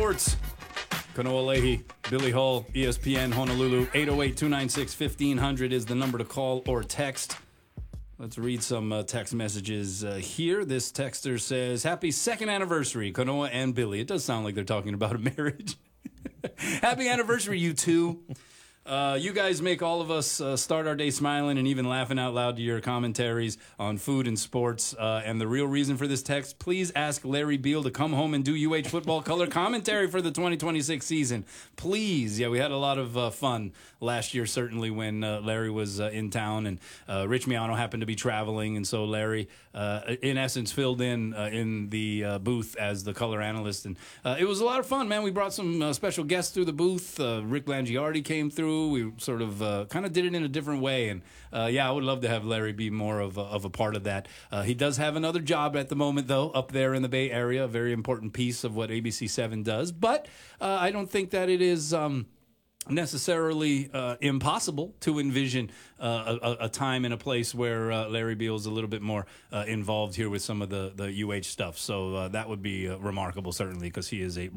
Sports. Kanoa Leahy, Billy Hull, ESPN Honolulu. 808-296-1500 is the number to call or text. Let's read some text messages here. This texter says, happy second anniversary, Kanoa and Billy. It does sound like they're talking about a marriage. Happy anniversary, you two. You guys make all of us start our day smiling and even laughing out loud to your commentaries on food and sports. And the real reason for this text, please ask Larry Beal to come home and do UH football color commentary for the 2026 season. Please. Yeah, we had a lot of fun last year, certainly, when Larry was in town. And Rich Miano happened to be traveling. And so Larry, in essence, filled in the booth as the color analyst. And it was a lot of fun, man. We brought some special guests through the booth. Rick Langiardi came through. We sort of kind of did it in a different way. And I would love to have Larry be more of a part of that. He does have another job at the moment, though, up there in the Bay Area, a very important piece of what ABC7 does. But I don't think that it is necessarily impossible to envision a time and a place where Larry Beal is a little bit more involved here with some of the UH stuff. So that would be remarkable, certainly, because he is a